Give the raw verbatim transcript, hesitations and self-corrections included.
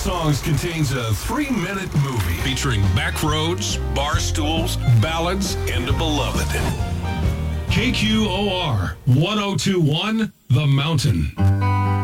Songs contains a three-minute movie featuring backroads, bar stools, ballads, and a beloved. K Q O R ten twenty-one, The Mountain.